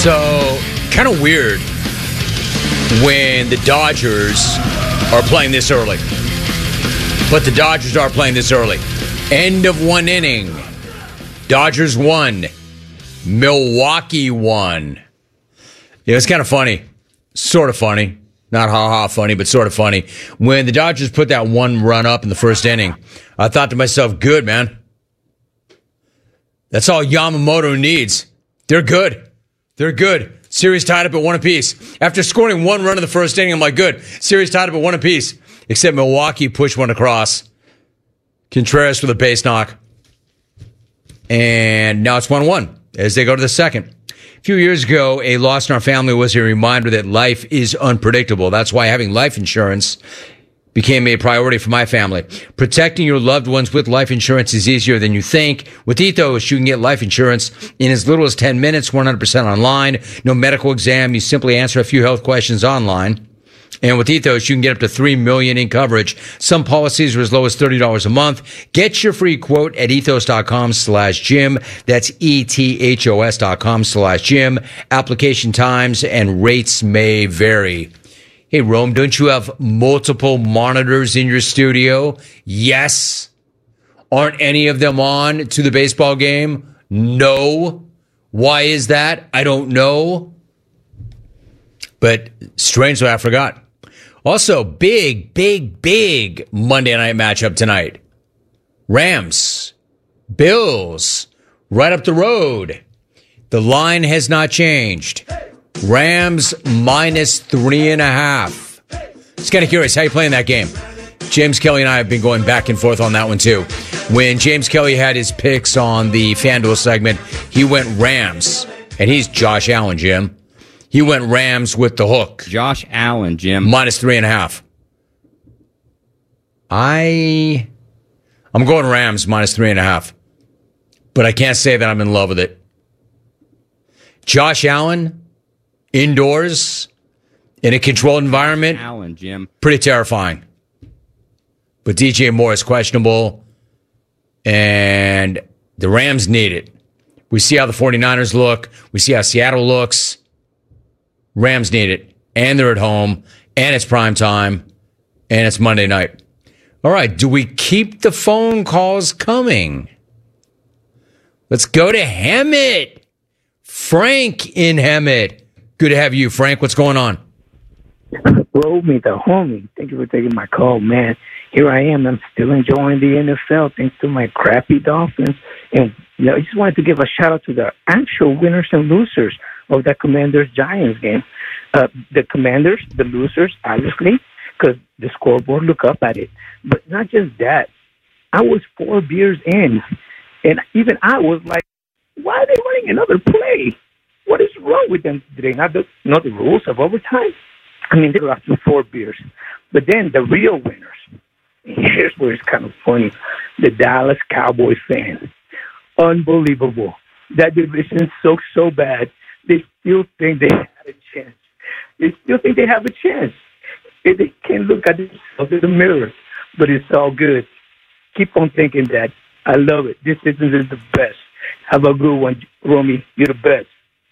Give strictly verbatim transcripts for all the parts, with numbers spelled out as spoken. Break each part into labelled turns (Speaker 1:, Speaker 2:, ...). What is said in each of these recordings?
Speaker 1: So, kind of weird when the Dodgers are playing this early. But the Dodgers are playing this early. End of one inning. Dodgers won. Milwaukee won. Yeah, it's kind of funny. Sort of funny. Not ha-ha funny, but sort of funny. When the Dodgers put that one run up in the first inning, I thought to myself, good, man. That's all Yamamoto needs. They're good. They're good. Series tied up at one apiece. After scoring one run in the first inning, I'm like, good. Series tied up at one apiece. Except Milwaukee pushed one across. Contreras with a base knock. And now it's one one as they go to the second. A few years ago, a loss in our family was a reminder that life is unpredictable. That's why having life insurance became a priority for my family. Protecting your loved ones with life insurance is easier than you think. With Ethos, you can get life insurance in as little as ten minutes, one hundred percent online. No medical exam. You simply answer a few health questions online. And with Ethos, you can get up to three million dollars in coverage. Some policies are as low as thirty dollars a month. Get your free quote at ethos.com slash Jim. That's E-T-H-O-S dot com slash Jim. Application times and rates may vary. Hey, Rome, don't you have multiple monitors in your studio? Yes. Aren't any of them on to the baseball game? No. Why is that? I don't know. But strangely, I forgot. Also, big, big, big Monday night matchup tonight. Rams, Bills, right up the road. The line has not changed. Rams minus three and a half. Just kind of curious, how you playing that game? James Kelly and I have been going back and forth on that one too. When James Kelly had his picks on the FanDuel segment, he went Rams, and he's Josh Allen, Jim. He went Rams with the hook.
Speaker 2: Josh Allen, Jim.
Speaker 1: Minus three and a half. I, I'm going Rams minus three and a half. But I can't say that I'm in love with it. Josh Allen, indoors, in a controlled environment.
Speaker 2: Allen, Jim.
Speaker 1: Pretty terrifying. But D J Moore is questionable. And the Rams need it. We see how the 49ers look. We see how Seattle looks. Rams need it, and they're at home, and it's prime time, and it's Monday night. All right, do we keep the phone calls coming? Let's go to Hemet. Frank in Hemet. Good to have you, Frank. What's going on?
Speaker 3: Roll me, the homie. Thank you for taking my call, man. Here I am. I'm still enjoying the N F L thanks to my crappy Dolphins. And you know, I just wanted to give a shout-out to the actual winners and losers of that Commanders-Giants game. Uh, the Commanders, the losers, obviously, because the scoreboard, look up at it. But not just that. I was four beers in, and even I was like, why are they running another play? What is wrong with them? Do they not know the rules of overtime? I mean, they were after four beers. But then the real winners, here's where it's kind of funny, the Dallas Cowboys fans. Unbelievable. That division sucks so bad. They still think they had a chance. They still think they have a chance. If they can look at themselves in the mirror, but it's all good. Keep on thinking that. I love it. This season is the best. Have a good one, Romy. You're the best.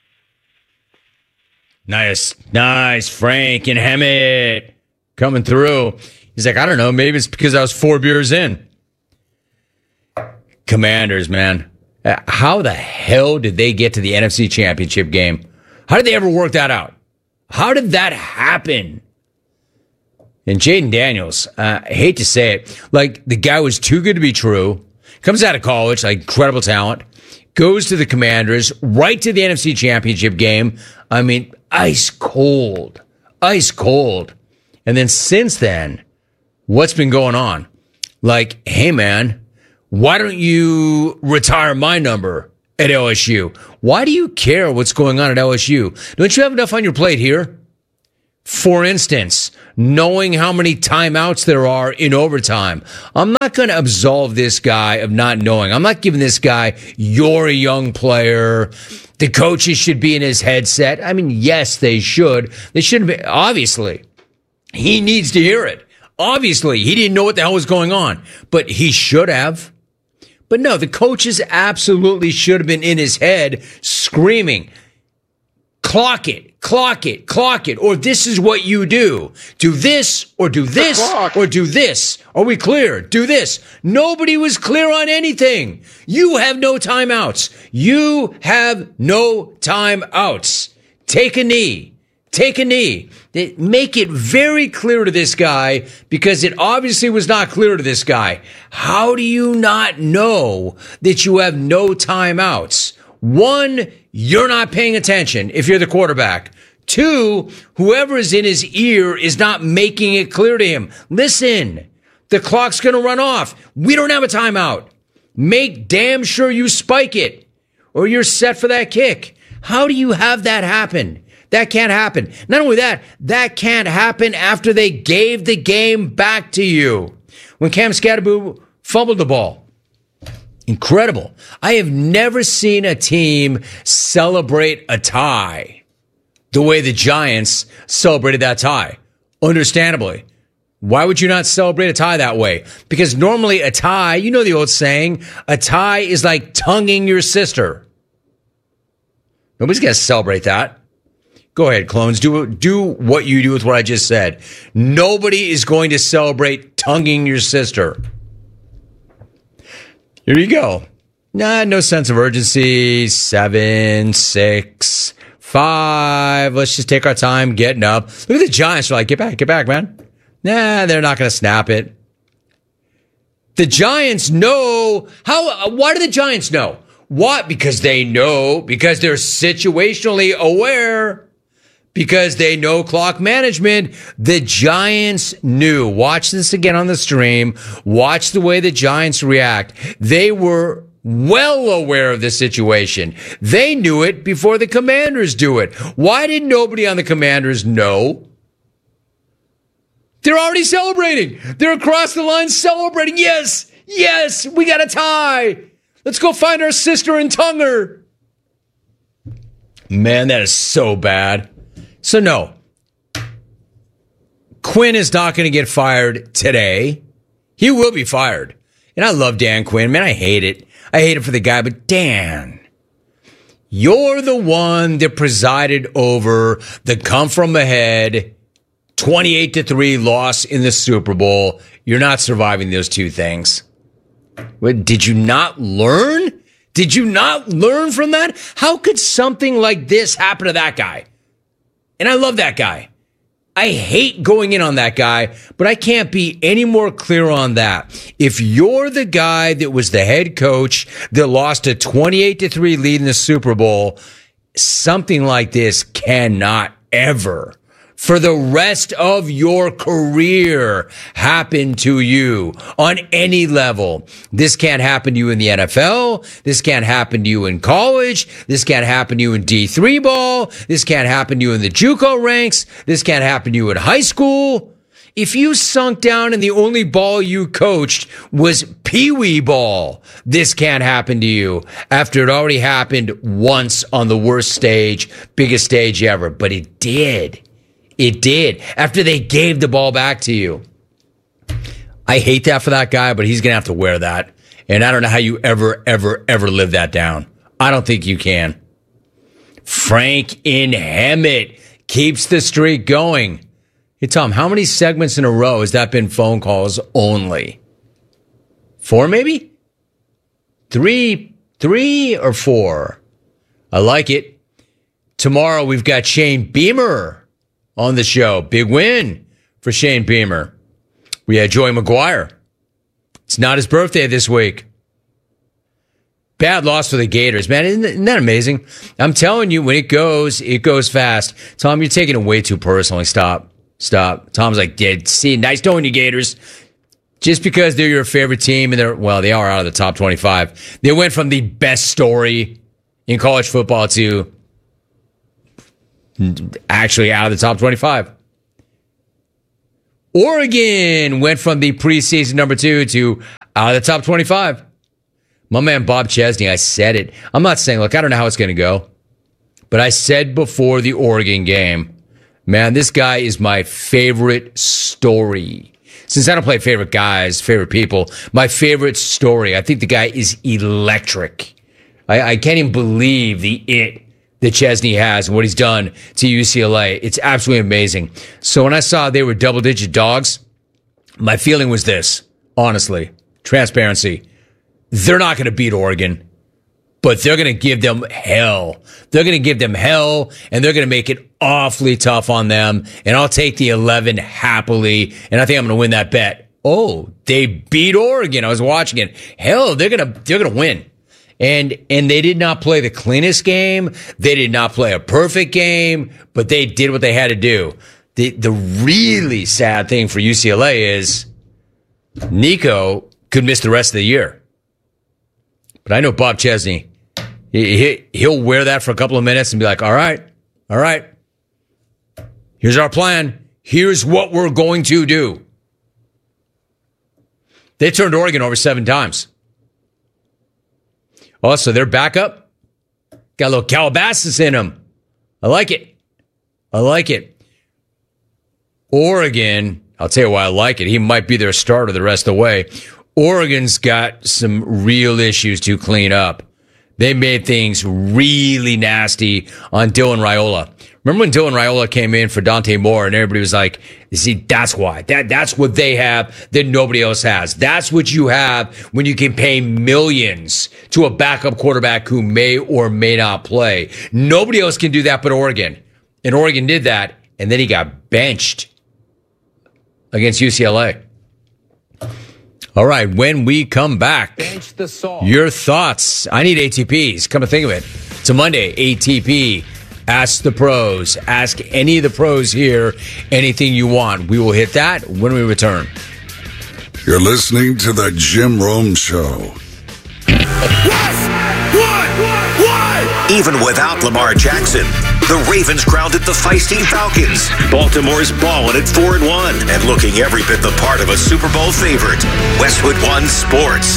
Speaker 1: Nice. Nice. Frank and Hemet coming through. He's like, I don't know. Maybe it's because I was four beers in. Commanders, man. Uh, how the hell did they get to the N F C Championship game? How did they ever work that out? How did that happen? And Jaden Daniels, uh, I hate to say it, like the guy was too good to be true. Comes out of college, like incredible talent. Goes to the Commanders, right to the N F C Championship game. I mean, ice cold. Ice cold. And then since then, what's been going on? Like, hey, man, why don't you retire my number at L S U? Why do you care what's going on at L S U? Don't you have enough on your plate here? For instance, knowing how many timeouts there are in overtime. I'm not going to absolve this guy of not knowing. I'm not giving this guy, you're a young player. The coaches should be in his headset. I mean, yes, they should. They shouldn't be. Obviously, he needs to hear it. Obviously, he didn't know what the hell was going on, but he should have. But no, the coaches absolutely should have been in his head screaming, Clock it, clock it, clock it, or this is what you do. Do this, or do this, or do this. Are we clear? Do this. Nobody was clear on anything. You have no timeouts. You have no timeouts. Take a knee. Take a knee. Make it very clear to this guy, because it obviously was not clear to this guy. How do you not know that you have no timeouts? One, you're not paying attention if you're the quarterback. Two, whoever is in his ear is not making it clear to him. Listen, the clock's going to run off. We don't have a timeout. Make damn sure you spike it, or you're set for that kick. How do you have that happen? That can't happen. Not only that, that can't happen after they gave the game back to you. When Cam Scatterboo fumbled the ball. Incredible. I have never seen a team celebrate a tie the way the Giants celebrated that tie. Understandably. Why would you not celebrate a tie that way? Because normally a tie, you know the old saying, a tie is like tonguing your sister. Nobody's going to celebrate that. Go ahead, clones. Do, do what you do with what I just said. Nobody is going to celebrate tonguing your sister. Here you go. Nah, no sense of urgency. Seven, six, five. Let's just take our time getting up. Look at the Giants. They're like, get back, get back, man. Nah, they're not going to snap it. The Giants know. How? Why do the Giants know? What? Because they know. Because they're situationally aware. Because they know clock management. The Giants knew. Watch this again on the stream. Watch the way the Giants react. They were well aware of the situation. They knew it before the Commanders do it. Why did nobody on the Commanders know? They're already celebrating. They're across the line celebrating. Yes, yes, we got a tie. Let's go find our sister and tongue her. Man, that is so bad. So no, Quinn is not going to get fired today. He will be fired. And I love Dan Quinn. Man, I hate it. I hate it for the guy, but Dan, you're the one that presided over the come from ahead twenty-eight to three loss in the Super Bowl. You're not surviving those two things. What, did you not learn? Did you not learn from that? How could something like this happen to that guy? And I love that guy. I hate going in on that guy, but I can't be any more clear on that. If you're the guy that was the head coach that lost a twenty-eight to three lead in the Super Bowl, something like this cannot ever, for the rest of your career, happen to you on any level. This can't happen to you in the N F L. This can't happen to you in college. This can't happen to you in D three ball. This can't happen to you in the JUCO ranks. This can't happen to you in high school. If you sunk down and the only ball you coached was peewee ball, this can't happen to you after it already happened once on the worst stage, biggest stage ever. But it did. It did. After they gave the ball back to you. I hate that for that guy, but he's going to have to wear that. And I don't know how you ever, ever, ever live that down. I don't think you can. Frank in Hemet keeps the streak going. Hey, Tom, how many segments in a row has that been phone calls only? Four, maybe? Three, three or four? I like it. Tomorrow we've got Shane Beamer on the show. Big win for Shane Beamer. We had Joey McGuire. It's not his birthday this week. Bad loss for the Gators, man. Isn't, isn't that amazing? I'm telling you, when it goes, it goes fast. Tom, you're taking it way too personally. Stop. Stop. Tom's like, yeah, see, nice knowing you, Gators. Just because they're your favorite team and they're, well, they are out of the top twenty-five. They went from the best story in college football to actually out of the top twenty-five. Oregon went from the preseason number two to out of the top twenty-five. My man Bob Chesney, I said it. I'm not saying, look, I don't know how it's going to go. But I said before the Oregon game, man, this guy is my favorite story. Since I don't play favorite guys, favorite people, my favorite story. I think the guy is electric. I, I can't even believe the it that Chesney has and what he's done to U C L A. It's absolutely amazing. So when I saw they were double-digit dogs, my feeling was this, honestly, transparency. They're not going to beat Oregon, but they're going to give them hell. They're going to give them hell, and they're going to make it awfully tough on them. And I'll take the eleven happily, and I think I'm going to win that bet. Oh, they beat Oregon. I was watching it. Hell, they're going to they're going to win. And and they did not play the cleanest game. They did not play a perfect game, but they did what they had to do. The the really sad thing for U C L A is Nico could miss the rest of the year. But I know Bob Chesney. He, he, he'll wear that for a couple of minutes and be like, all right, all right. Here's our plan. Here's what we're going to do. They turned Oregon over seven times. Also, their backup got a little Calabasas in them. I like it. I like it. Oregon, I'll tell you why I like it. He might be their starter the rest of the way. Oregon's got some real issues to clean up. They made things really nasty on Dylan Raiola. Remember when Dylan Raiola came in for Dante Moore and everybody was like, see, that's why. That That's what they have that nobody else has. That's what you have when you can pay millions to a backup quarterback who may or may not play. Nobody else can do that but Oregon. And Oregon did that, and then he got benched against U C L A. All right, when we come back, your thoughts. I need A T Ps. Come to think of it. It's a Monday, A T P. Ask the pros. Ask any of the pros here anything you want. We will hit that when we return.
Speaker 2: You're listening to the Jim Rome Show.
Speaker 4: Even without Lamar Jackson, the Ravens grounded the feisty Falcons. Baltimore's balling at four and one and looking every bit the part of a Super Bowl favorite. Westwood One Sports.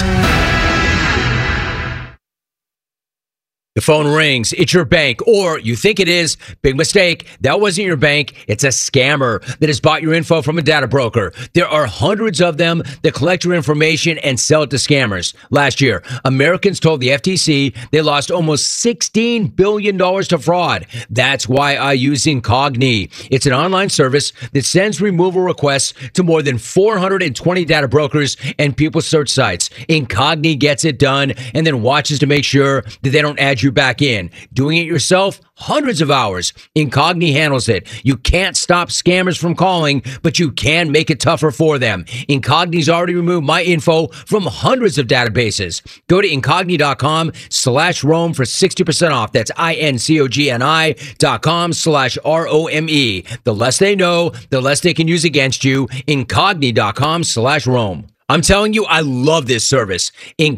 Speaker 1: The phone rings. It's your bank, or you think it is. Big mistake. That wasn't your bank. It's a scammer that has bought your info from a data broker. There are hundreds of them that collect your information and sell it to scammers. Last year, Americans told the F T C they lost almost sixteen billion dollars to fraud. That's why I use Incogni. It's an online service that sends removal requests to more than four hundred twenty data brokers and people search sites. Incogni gets it done and then watches to make sure that they don't add you back in. Doing it yourself, hundreds of hours. Incogni handles it. You can't stop scammers from calling, but you can make it tougher for them. Incogni's already removed my info from hundreds of databases. Go to Incogni.com slash Rome for sixty percent off. That's I-N-C-O-G-N-I dot com slash R-O-M-E. The less they know, the less they can use against you. Incogni.com slash Rome. I'm telling you, I love this service.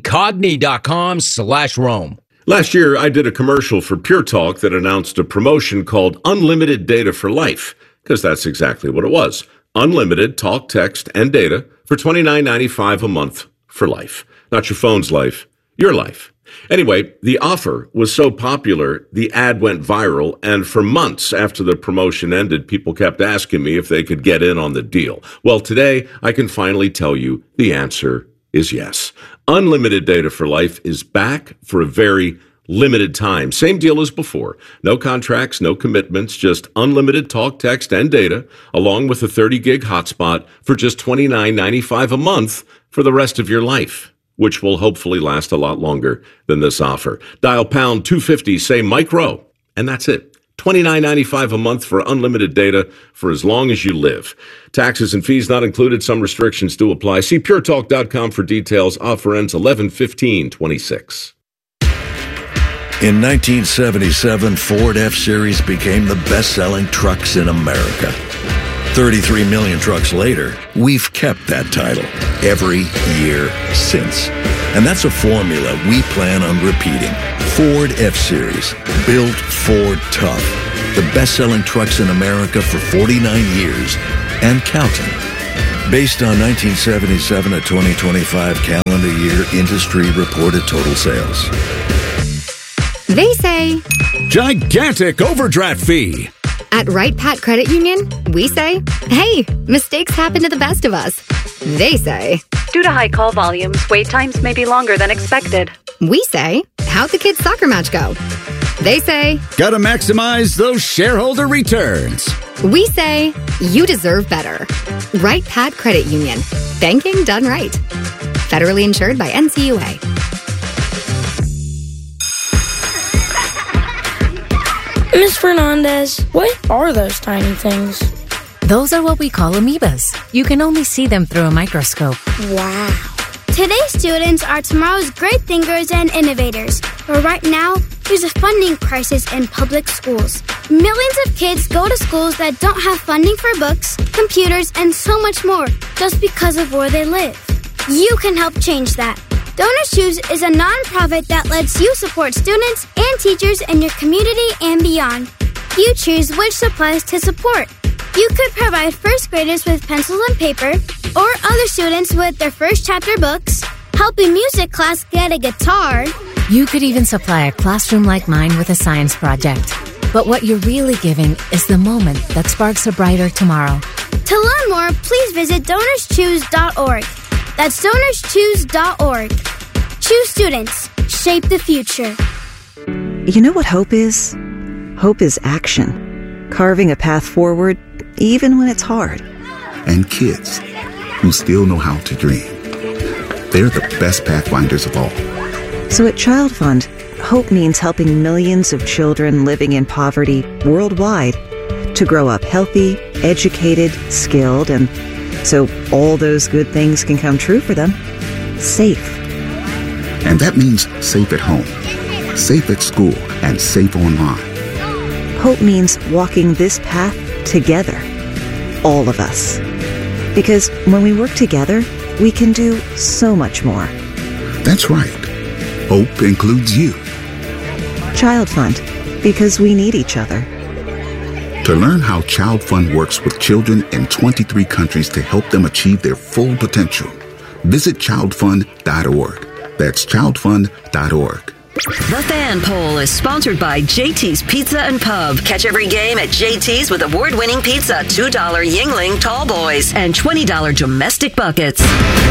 Speaker 1: Incogni.com slash Rome.
Speaker 5: Last year, I did a commercial for Pure Talk that announced a promotion called Unlimited Data for Life, because that's exactly what it was. Unlimited talk, text, and data for twenty-nine ninety-five a month for life. Not your phone's life, your life. Anyway, the offer was so popular, the ad went viral, and for months after the promotion ended, people kept asking me if they could get in on the deal. Well, today, I can finally tell you the answer is yes. Unlimited Data for Life is back for a very limited time. Same deal as before. No contracts, no commitments, just unlimited talk, text, and data, along with a thirty gig hotspot for just twenty-nine ninety-five a month for the rest of your life, which will hopefully last a lot longer than this offer. Dial pound two fifty, say micro, and that's it. twenty-nine ninety-five a month for unlimited data for as long as you live. Taxes and fees not included. Some restrictions do apply. See pure talk dot com for details. Offer ends eleven fifteen twenty-six.
Speaker 6: In nineteen seventy-seven, Ford F-Series became the best-selling trucks in America. thirty-three million trucks later, we've kept that title every year since. And that's a formula we plan on repeating. Ford F-Series, built Ford tough. The best-selling trucks in America for forty-nine years and counting. Based on nineteen seventy-seven to twenty twenty-five calendar year industry reported total sales.
Speaker 7: They say,
Speaker 8: gigantic overdraft fee.
Speaker 7: At Wright Pat Credit Union, we say, hey, mistakes happen to the best of us. They say,
Speaker 9: due to high call volumes, wait times may be longer than expected.
Speaker 7: We say, how'd the kids' soccer match go? They say,
Speaker 8: Gotta maximize those shareholder returns.
Speaker 7: we say, you deserve better. Wright Pat Credit Union. Banking done right. Federally insured by N C U A.
Speaker 9: Miss Fernandez, what are those tiny things?
Speaker 10: Those are what we call amoebas. You can only see them through a microscope.
Speaker 9: Wow. Today's students are tomorrow's great thinkers and innovators. But right now, there's a funding crisis in public schools. Millions of kids go to schools that don't have funding for books, computers, and so much more just because of where they live. You can help change that. Donors Choose is a nonprofit that lets you support students and teachers in your community and beyond. You choose which supplies to support. You could provide first graders with pencils and paper, or other students with their first chapter books, help a music class get a guitar.
Speaker 10: You could even supply a classroom like mine with a science project. But what you're really giving is the moment that sparks a brighter tomorrow.
Speaker 9: To learn more, please visit donors choose dot org. That's donors choose dot org. Choose students. Shape the future.
Speaker 11: You know what hope is? Hope is action. Carving a path forward, even when it's hard.
Speaker 12: And kids who still know how to dream. They're the best pathfinders of all.
Speaker 11: So at Child Fund, hope means helping millions of children living in poverty worldwide to grow up healthy, educated, skilled, and so all those good things can come true for them. Safe.
Speaker 12: And that means safe at home, safe at school, and safe online.
Speaker 11: Hope means walking this path together. All of us. Because when we work together, we can do so much more.
Speaker 12: That's right. Hope includes you.
Speaker 11: Child Fund. Because we need each other.
Speaker 12: To learn how Child Fund works with children in twenty-three countries to help them achieve their full potential, visit child fund dot org. That's child fund dot org.
Speaker 13: The Fan Poll is sponsored by J T's Pizza and Pub. Catch every game at J T's with award-winning pizza, two dollar Yingling Tall Boys, and twenty dollar domestic buckets.